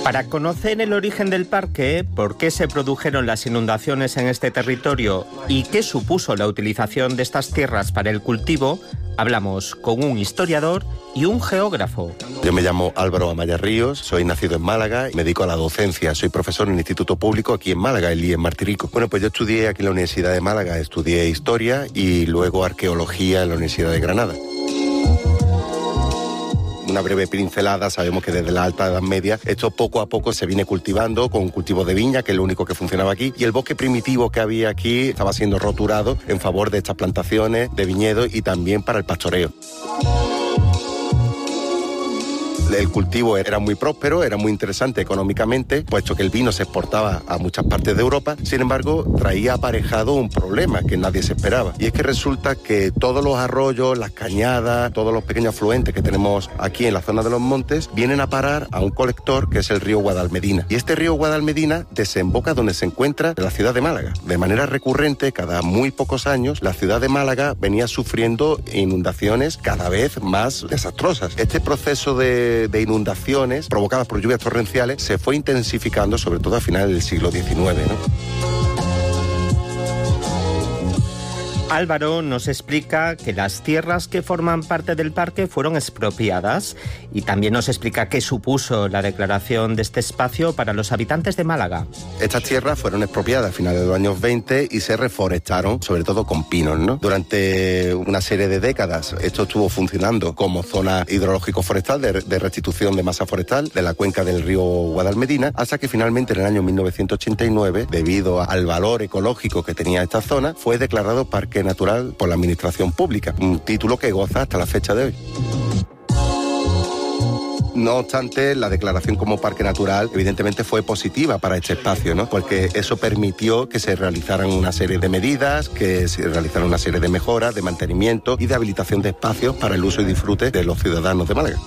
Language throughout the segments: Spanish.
Para conocer el origen del parque, por qué se produjeron las inundaciones en este territorio y qué supuso la utilización de estas tierras para el cultivo, hablamos con un historiador y un geógrafo. Yo me llamo Álvaro Amaya Ríos, soy nacido en Málaga, me dedico a la docencia, soy profesor en el Instituto Público aquí en Málaga, el IE en Martirico. Bueno, pues yo estudié aquí en la Universidad de Málaga, estudié Historia y luego Arqueología en la Universidad de Granada. Una breve pincelada, sabemos que desde la Alta Edad Media esto poco a poco se viene cultivando con cultivos de viña, que es lo único que funcionaba aquí, y el bosque primitivo que había aquí estaba siendo roturado en favor de estas plantaciones de viñedos y también para el pastoreo. El cultivo era muy próspero, era muy interesante económicamente, puesto que el vino se exportaba a muchas partes de Europa. Sin embargo, traía aparejado un problema que nadie se esperaba. Y es que resulta que todos los arroyos, las cañadas, todos los pequeños afluentes que tenemos aquí en la zona de los montes, vienen a parar a un colector que es el río Guadalmedina. Y este río Guadalmedina desemboca donde se encuentra la ciudad de Málaga. De manera recurrente, cada muy pocos años, la ciudad de Málaga venía sufriendo inundaciones cada vez más desastrosas. Este proceso de inundaciones provocadas por lluvias torrenciales se fue intensificando, sobre todo a finales del siglo XIX, ¿no? Álvaro nos explica que las tierras que forman parte del parque fueron expropiadas y también nos explica qué supuso la declaración de este espacio para los habitantes de Málaga. Estas tierras fueron expropiadas a finales de los años 20 y se reforestaron, sobre todo con pinos, ¿no? Durante una serie de décadas esto estuvo funcionando como zona hidrológico-forestal de restitución de masa forestal de la cuenca del río Guadalmedina, hasta que finalmente en el año 1989, debido al valor ecológico que tenía esta zona, fue declarado parque natural por la administración pública, un título que goza hasta la fecha de hoy. No obstante, la declaración como parque natural evidentemente fue positiva para este espacio, ¿no? Porque eso permitió que se realizaran una serie de medidas, que se realizaran una serie de mejoras, de mantenimiento y de habilitación de espacios para el uso y disfrute de los ciudadanos de Málaga.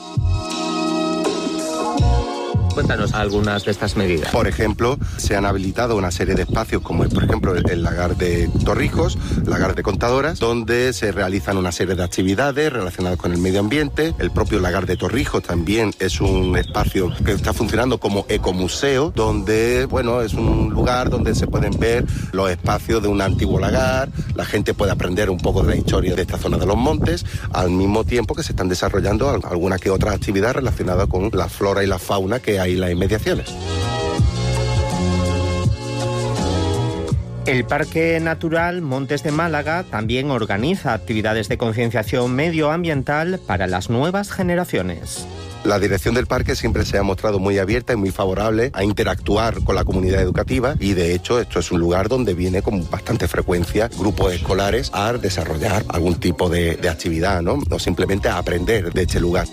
Cuéntanos algunas de estas medidas. Por ejemplo, se han habilitado una serie de espacios como es, por ejemplo, el lagar de Torrijos, lagar de Contadoras, donde se realizan una serie de actividades relacionadas con el medio ambiente. El propio lagar de Torrijos también es un espacio que está funcionando como ecomuseo, donde, bueno, es un lugar donde se pueden ver los espacios de un antiguo lagar, la gente puede aprender un poco de la historia de esta zona de los montes, al mismo tiempo que se están desarrollando alguna que otra actividad relacionada con la flora y la fauna que hay en las inmediaciones. El Parque Natural Montes de Málaga también organiza actividades de concienciación medioambiental para las nuevas generaciones. La dirección del parque siempre se ha mostrado muy abierta y muy favorable a interactuar con la comunidad educativa y de hecho esto es un lugar donde viene con bastante frecuencia grupos escolares a desarrollar algún tipo de actividad, ¿no? O simplemente a aprender de este lugar.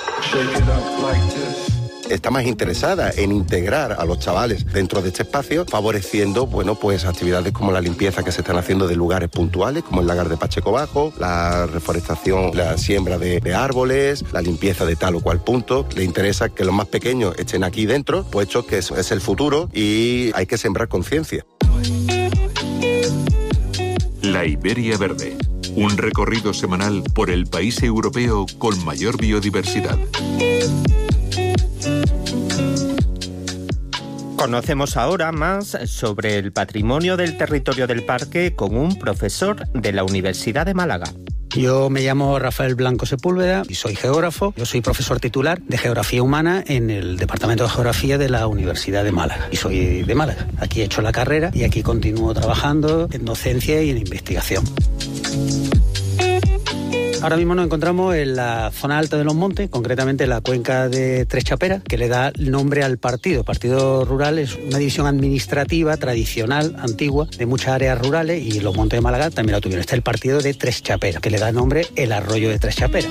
Está más interesada en integrar a los chavales dentro de este espacio, favoreciendo, bueno, pues actividades como la limpieza que se están haciendo de lugares puntuales, como el lagar de Pacheco Bajo, la reforestación, la siembra de árboles, la limpieza de tal o cual punto. Le interesa que los más pequeños estén aquí dentro, puesto que eso es el futuro y hay que sembrar conciencia. La Iberia Verde, un recorrido semanal por el país europeo con mayor biodiversidad. Conocemos ahora más sobre el patrimonio del territorio del parque con un profesor de la Universidad de Málaga. Yo me llamo Rafael Blanco Sepúlveda y soy geógrafo. Yo soy profesor titular de Geografía Humana en el Departamento de Geografía de la Universidad de Málaga. Y soy de Málaga. Aquí he hecho la carrera y aquí continúo trabajando en docencia y en investigación. Ahora mismo nos encontramos en la zona alta de los montes, concretamente en la cuenca de Tres Chaperas, que le da nombre al partido. El Partido Rural es una división administrativa tradicional, antigua, de muchas áreas rurales y los montes de Málaga también lo tuvieron. Está el partido de Tres Chaperas, que le da nombre el arroyo de Tres Chaperas.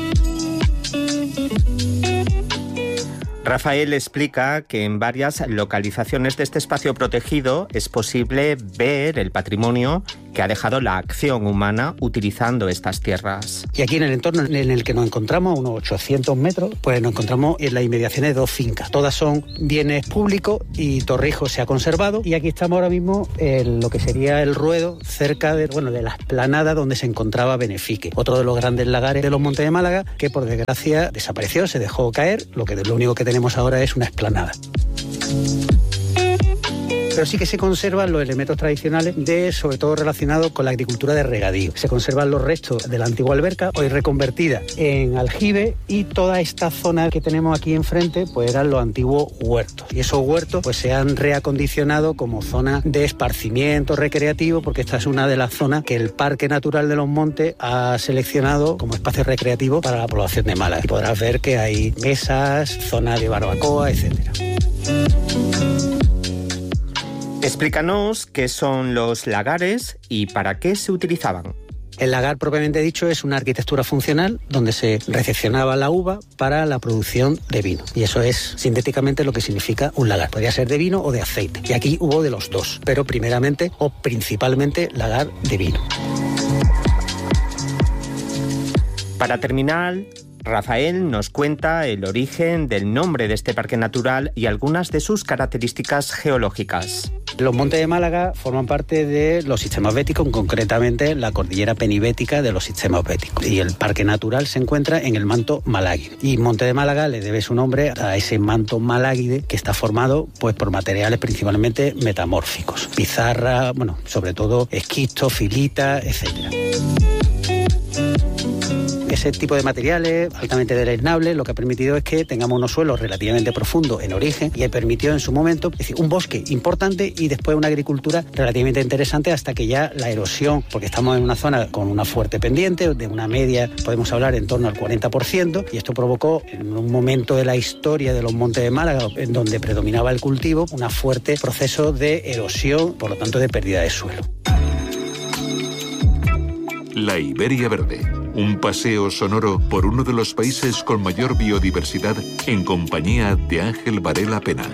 Rafael explica que en varias localizaciones de este espacio protegido es posible ver el patrimonio que ha dejado la acción humana utilizando estas tierras. Y aquí en el entorno en el que nos encontramos, a unos 800 metros, pues nos encontramos en las inmediaciones de dos fincas. Todas son bienes públicos y Torrijos se ha conservado. Y aquí estamos ahora mismo en lo que sería el ruedo, cerca de la explanada donde se encontraba Benefique, otro de los grandes lagares de los Montes de Málaga, que por desgracia desapareció, se dejó caer. Lo único que tenemos ahora es una explanada. Pero sí que se conservan los elementos tradicionales sobre todo relacionados con la agricultura de regadío. Se conservan los restos de la antigua alberca, hoy reconvertida en aljibe, y toda esta zona que tenemos aquí enfrente pues eran los antiguos huertos. Y esos huertos pues se han reacondicionado como zona de esparcimiento recreativo, porque esta es una de las zonas que el Parque Natural de los Montes ha seleccionado como espacio recreativo para la población de Málaga. Y podrás ver que hay mesas, zona de barbacoa, etcétera. Explícanos qué son los lagares y para qué se utilizaban. El lagar propiamente dicho es una arquitectura funcional donde se recepcionaba la uva para la producción de vino. Y eso es sintéticamente lo que significa un lagar. Podría ser de vino o de aceite. Y aquí hubo de los dos, pero primeramente o principalmente lagar de vino. Para terminar, Rafael nos cuenta el origen del nombre de este parque natural y algunas de sus características geológicas. Los montes de Málaga forman parte de los sistemas béticos, concretamente la cordillera penibética de los sistemas béticos. Y el parque natural se encuentra en el manto maláguide. Y Monte de Málaga le debe su nombre a ese manto maláguide que está formado pues por materiales principalmente metamórficos. Pizarra, sobre todo esquisto, filita, etcétera. Ese tipo de materiales altamente drenables lo que ha permitido es que tengamos unos suelos relativamente profundos en origen y ha permitido en su momento, es decir, un bosque importante y después una agricultura relativamente interesante hasta que ya la erosión, porque estamos en una zona con una fuerte pendiente, de una media podemos hablar en torno al 40%, y esto provocó en un momento de la historia de los montes de Málaga, en donde predominaba el cultivo, un fuerte proceso de erosión, por lo tanto de pérdida de suelo. La Iberia Verde, un paseo sonoro por uno de los países con mayor biodiversidad en compañía de Ángel Varela Pena.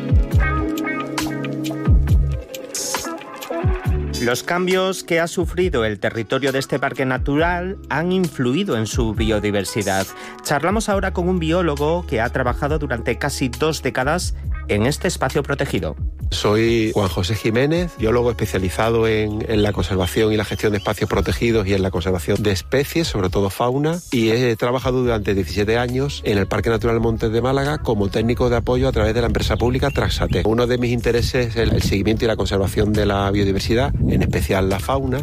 Los cambios que ha sufrido el territorio de este parque natural han influido en su biodiversidad. Charlamos ahora con un biólogo que ha trabajado durante casi 2 décadas en este espacio protegido. Soy Juan José Jiménez, biólogo especializado en la conservación y la gestión de espacios protegidos y en la conservación de especies, sobre todo fauna, y he trabajado durante 17 años en el Parque Natural Montes de Málaga como técnico de apoyo a través de la empresa pública Traxatec. Uno de mis intereses es el seguimiento y la conservación de la biodiversidad, en especial la fauna.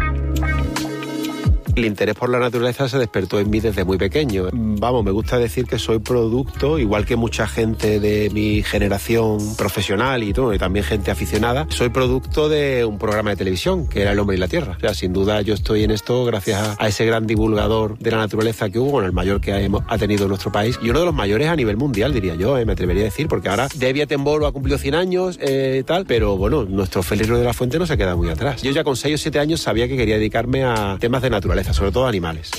El interés por la naturaleza se despertó en mí desde muy pequeño. Me gusta decir que soy producto, igual que mucha gente de mi generación profesional y también gente aficionada, soy producto de un programa de televisión que era El Hombre y la Tierra. O sea, sin duda yo estoy en esto gracias a ese gran divulgador de la naturaleza que hubo, el mayor que ha tenido nuestro país y uno de los mayores a nivel mundial, diría yo, me atrevería a decir, porque ahora Debbie Attenborough ha cumplido 100 años, pero nuestro Félix Ruiz de la Fuente no se queda muy atrás. Yo ya con 6 o 7 años sabía que quería dedicarme a temas de naturaleza, sobre todo animales.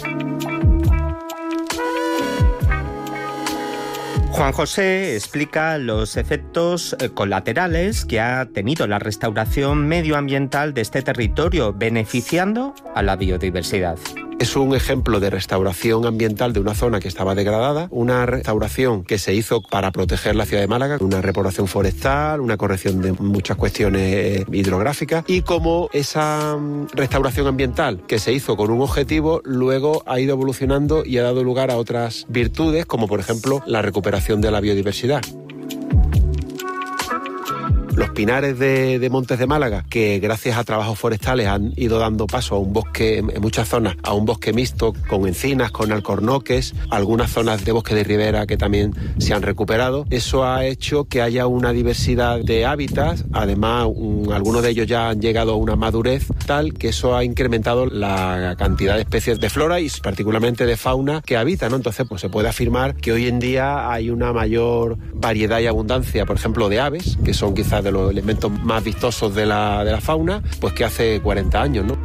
Juan José explica los efectos colaterales que ha tenido la restauración medioambiental de este territorio, beneficiando a la biodiversidad. Es un ejemplo de restauración ambiental de una zona que estaba degradada, una restauración que se hizo para proteger la ciudad de Málaga, una repoblación forestal, una corrección de muchas cuestiones hidrográficas, y como esa restauración ambiental que se hizo con un objetivo, luego ha ido evolucionando y ha dado lugar a otras virtudes, como por ejemplo la recuperación de la biodiversidad. Los pinares de Montes de Málaga, que gracias a trabajos forestales han ido dando paso a un bosque, en muchas zonas, a un bosque mixto con encinas, con alcornoques, algunas zonas de bosque de ribera que también se han recuperado. Eso ha hecho que haya una diversidad de hábitats, además algunos de ellos ya han llegado a una madurez tal que eso ha incrementado la cantidad de especies de flora y particularmente de fauna que habitan, ¿no? Entonces, pues se puede afirmar que hoy en día hay una mayor variedad y abundancia, por ejemplo, de aves, que son quizás de los elementos más vistosos de la fauna, pues que hace 40 años, ¿no?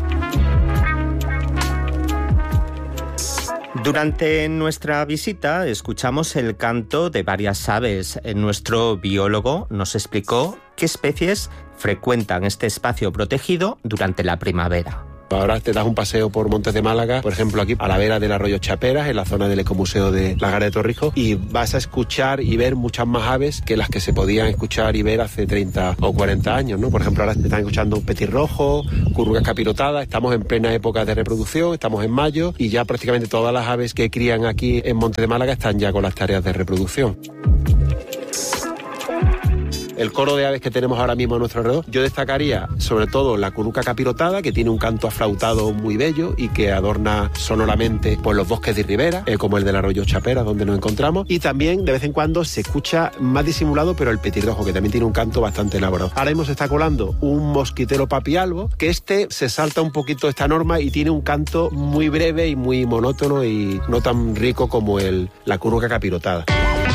Durante nuestra visita escuchamos el canto de varias aves. Nuestro biólogo nos explicó qué especies frecuentan este espacio protegido durante la primavera. Ahora te das un paseo por Montes de Málaga, por ejemplo aquí a la vera del arroyo Chaperas, en la zona del Ecomuseo de la Gara de Torrijos, y vas a escuchar y ver muchas más aves que las que se podían escuchar y ver hace 30 o 40 años, ¿no? Por ejemplo, ahora te están escuchando un petirrojo, currucas capirotadas, estamos en plena época de reproducción, estamos en mayo, y ya prácticamente todas las aves que crían aquí en Montes de Málaga están ya con las tareas de reproducción. el coro de aves que tenemos ahora mismo a nuestro alrededor. Yo destacaría sobre todo la curuca capirotada, que tiene un canto aflautado muy bello y que adorna sonoramente pues, los bosques de ribera, como el del arroyo Chapera, donde nos encontramos. Y también de vez en cuando se escucha más disimulado, pero el petirrojo, que también tiene un canto bastante elaborado. Ahora mismo se está colando un mosquitero papialbo, que se salta un poquito esta norma y tiene un canto muy breve y muy monótono y no tan rico como la curuca capirotada.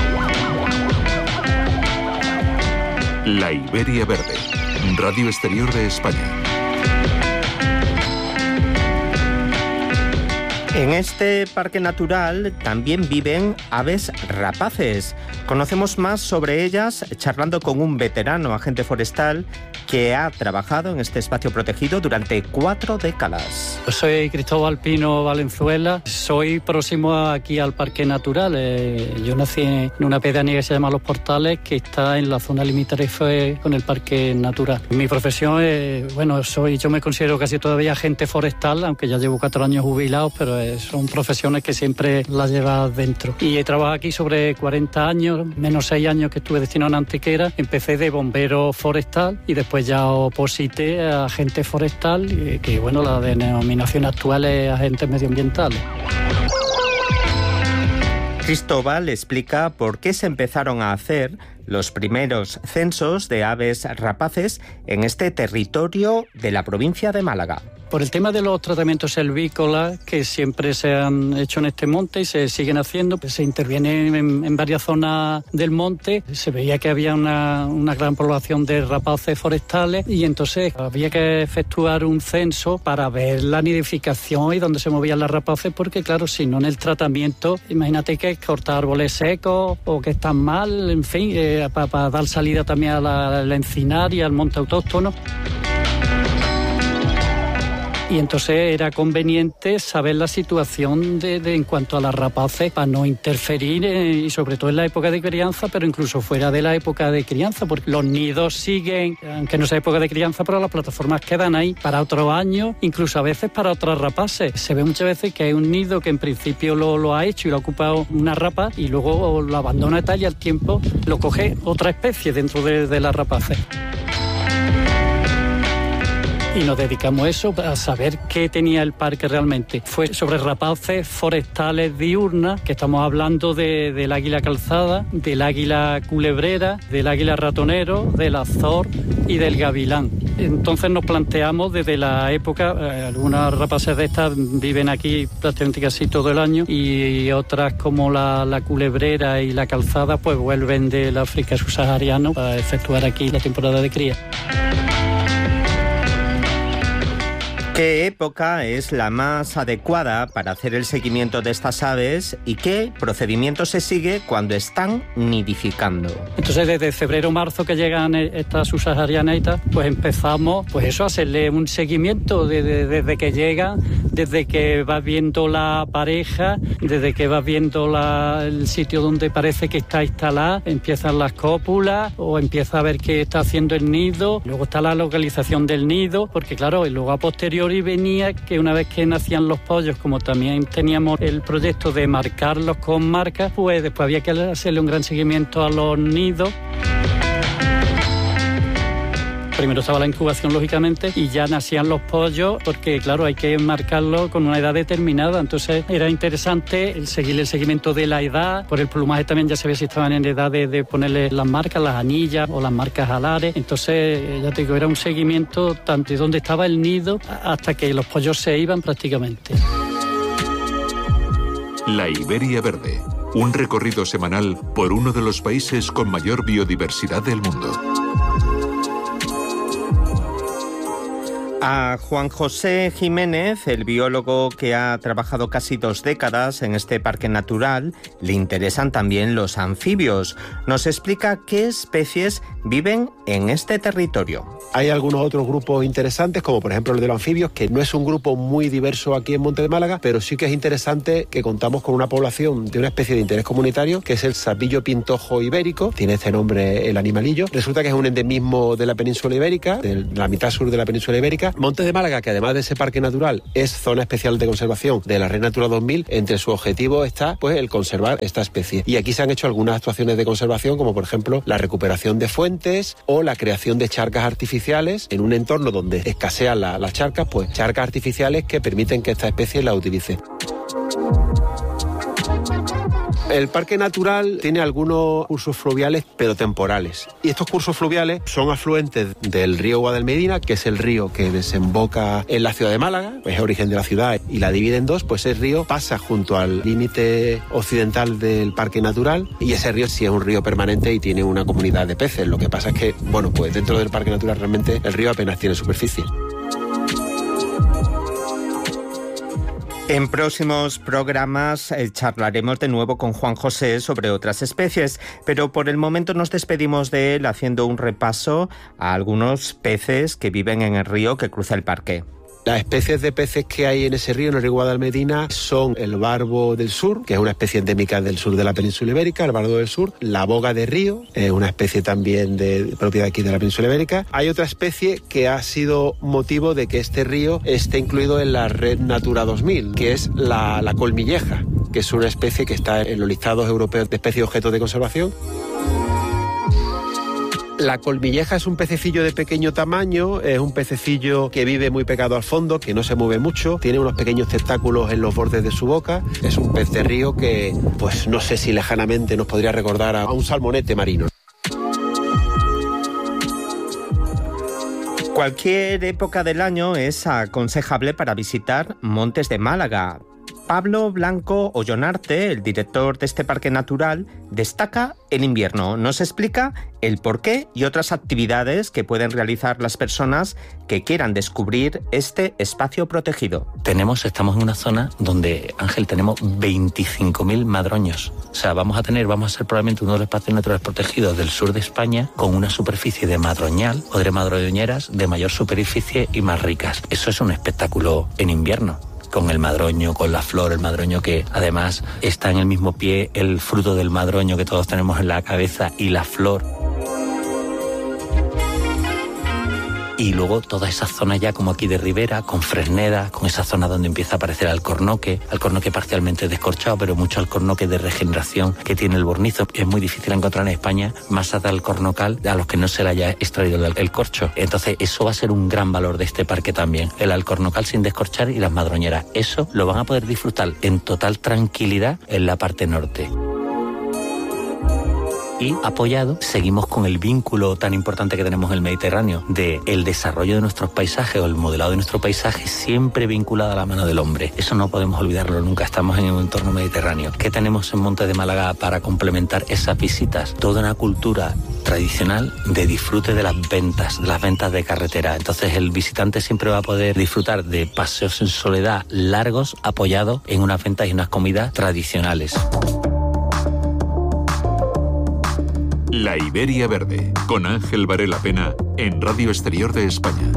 La Iberia Verde, Radio Exterior de España. En este parque natural también viven aves rapaces. Conocemos más sobre ellas charlando con un veterano agente forestal que ha trabajado en este espacio protegido durante 4 décadas. Soy Cristóbal Pino Valenzuela, soy próximo aquí al Parque Natural. Yo nací en una pedanía que se llama Los Portales, que está en la zona limítrofe con el Parque Natural. Mi profesión es, yo me considero casi todavía agente forestal, aunque ya llevo 4 años jubilado, pero son profesiones que siempre las llevas dentro. Y he trabajado aquí sobre 40 años, menos 6 años que estuve destinado en Antequera. Empecé de bombero forestal y después ya oposité a agente forestal, que la denominación actual es agente medioambiental. Cristóbal explica por qué se empezaron a hacer los primeros censos de aves rapaces en este territorio de la provincia de Málaga. Por el tema de los tratamientos silvícolas que siempre se han hecho en este monte y se siguen haciendo, pues se interviene en varias zonas del monte. Se veía que había una gran población de rapaces forestales y entonces había que efectuar un censo para ver la nidificación y dónde se movían las rapaces, porque claro, si no en el tratamiento, imagínate que es cortar árboles secos o que están mal, en fin, para dar salida también a la encinar y al monte autóctono. Y entonces era conveniente saber la situación de en cuanto a las rapaces para no interferir, y sobre todo en la época de crianza, pero incluso fuera de la época de crianza, porque los nidos siguen, aunque no sea época de crianza, pero las plataformas quedan ahí para otros años, incluso a veces para otras rapaces. Se ve muchas veces que hay un nido que en principio lo ha hecho y lo ha ocupado una rapa y luego lo abandona tal y al tiempo lo coge otra especie dentro de las rapaces. Y nos dedicamos a eso, a saber qué tenía el parque realmente. Fue sobre rapaces forestales diurnas, que estamos hablando del águila calzada, del águila culebrera, del águila ratonero, del azor y del gavilán. Entonces nos planteamos desde la época, algunas rapaces de estas viven aquí prácticamente casi todo el año y otras como la culebrera y la calzada pues vuelven del África subsahariano para efectuar aquí la temporada de cría. ¿Qué época es la más adecuada para hacer el seguimiento de estas aves y qué procedimiento se sigue cuando están nidificando? Entonces desde febrero o marzo que llegan estas subsaharianas, pues empezamos a hacerle un seguimiento desde que llegan, desde que vas viendo la pareja, desde que vas viendo el sitio donde parece que está instalada, empiezan las cópulas o empieza a ver qué está haciendo el nido, luego está la localización del nido, porque claro, y luego a posteriori venía que una vez que nacían los pollos, como también teníamos el proyecto de marcarlos con marcas, pues después había que hacerle un gran seguimiento a los nidos. Primero estaba la incubación, lógicamente, y ya nacían los pollos, porque, claro, hay que marcarlo con una edad determinada. Entonces, era interesante seguir el seguimiento de la edad. Por el plumaje también ya se ve si estaban en edad de ponerle las marcas, las anillas o las marcas alares. Entonces, ya te digo, era un seguimiento tanto de dónde estaba el nido hasta que los pollos se iban prácticamente. La Iberia Verde, un recorrido semanal por uno de los países con mayor biodiversidad del mundo. A Juan José Jiménez, el biólogo que ha trabajado casi 2 décadas en este parque natural, le interesan también los anfibios. Nos explica qué especies viven en este territorio. Hay algunos otros grupos interesantes, como por ejemplo el de los anfibios, que no es un grupo muy diverso aquí en Monte de Málaga, pero sí que es interesante que contamos con una población de una especie de interés comunitario, que es el sapillo pintojo ibérico. Tiene este nombre el animalillo. Resulta que es un endemismo de la península ibérica, de la mitad sur de la península ibérica, Málaga. Montes de Málaga, que además de ese parque natural es zona especial de conservación de la Red Natura 2000, entre su objetivo está pues el conservar esta especie. Y aquí se han hecho algunas actuaciones de conservación, como por ejemplo la recuperación de fuentes o la creación de charcas artificiales en un entorno donde escasean las charcas, pues charcas artificiales que permiten que esta especie la utilice. El parque natural tiene algunos cursos fluviales, pero temporales. Y estos cursos fluviales son afluentes del río Guadalmedina, que es el río que desemboca en la ciudad de Málaga, es origen de la ciudad y la divide en dos. Pues ese río pasa junto al límite occidental del parque natural, y ese río sí es un río permanente y tiene una comunidad de peces. Lo que pasa es que, bueno, pues dentro del parque natural realmente el río apenas tiene superficie. En próximos programas charlaremos de nuevo con Juan José sobre otras especies, pero por el momento nos despedimos de él haciendo un repaso a algunos peces que viven en el río que cruza el parque. Las especies de peces que hay en ese río, en el río Guadalmedina, son el barbo del sur, que es una especie endémica del sur de la península ibérica, el barbo del sur, la boga de río, es una especie también de propiedad aquí de la península ibérica. Hay otra especie que ha sido motivo de que este río esté incluido en la Red Natura 2000, que es la colmilleja, que es una especie que está en los listados europeos de especies objetos de conservación. La colmilleja es un pececillo de pequeño tamaño, es un pececillo que vive muy pegado al fondo, que no se mueve mucho, tiene unos pequeños tentáculos en los bordes de su boca. Es un pez de río que, pues no sé si lejanamente nos podría recordar a un salmonete marino. Cualquier época del año es aconsejable para visitar Montes de Málaga. Pablo Blanco Ollonarte, el director de este parque natural, destaca el invierno. Nos explica el porqué y otras actividades que pueden realizar las personas que quieran descubrir este espacio protegido. Estamos en una zona donde, Ángel, tenemos 25.000 madroños. O sea, vamos a ser probablemente uno de los espacios naturales protegidos del sur de España con una superficie de madroñal o de madroñeras de mayor superficie y más ricas. Eso es un espectáculo en invierno, con el madroño, con la flor, el madroño que además está en el mismo pie, el fruto del madroño que todos tenemos en la cabeza y la flor. Y luego toda esa zona ya como aquí de ribera, con Fresneda, con esa zona donde empieza a aparecer alcornoque parcialmente descorchado, pero mucho alcornoque de regeneración que tiene el bornizo. Es muy difícil encontrar en España masas de alcornocal a los que no se le haya extraído el corcho. Entonces eso va a ser un gran valor de este parque también. El alcornocal sin descorchar y las madroñeras. Eso lo van a poder disfrutar en total tranquilidad en la parte norte. Y apoyado, seguimos con el vínculo tan importante que tenemos en el Mediterráneo de el desarrollo de nuestros paisajes o el modelado de nuestro paisaje siempre vinculado a la mano del hombre. Eso no podemos olvidarlo nunca, estamos en un entorno mediterráneo. ¿Qué tenemos en Montes de Málaga para complementar esas visitas? Toda una cultura tradicional de disfrute de las ventas de carretera. Entonces el visitante siempre va a poder disfrutar de paseos en soledad largos apoyados en unas ventas y unas comidas tradicionales. La Iberia Verde, con Ángel Varela Pena, en Radio Exterior de España.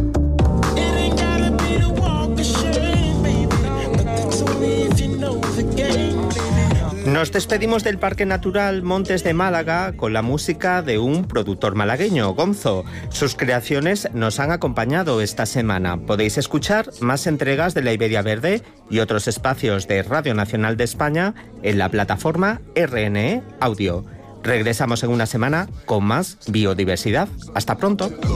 Nos despedimos del Parque Natural Montes de Málaga con la música de un productor malagueño, Gonzo. Sus creaciones nos han acompañado esta semana. Podéis escuchar más entregas de La Iberia Verde y otros espacios de Radio Nacional de España en la plataforma RNE Audio. Regresamos en una semana con más biodiversidad. Hasta pronto.